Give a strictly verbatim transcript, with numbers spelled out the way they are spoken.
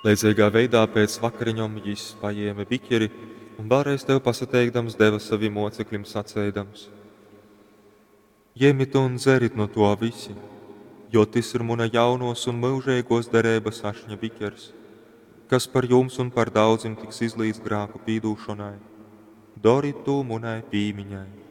Līdzīgā veidā pēc vakariņom jis paēma biķeri un vēlreiz tev pasateikdams deva saviem mocekļiem sacēdams: Ņemiet un dzerit no to visi, jo tas ir mana jaunos un mūžīgos derības ašņa biķers, kas par jums un par daudziem tiks izlīdz grēku pīdūšanai. Dariet to manai pīmiņai.